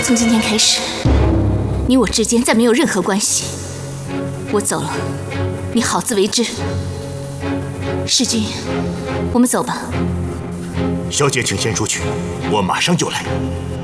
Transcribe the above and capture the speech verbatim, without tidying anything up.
从今天开始，你我之间再没有任何关系。我走了，你好自为之。世君，我们走吧。 小姐，请先出去，我马上就来。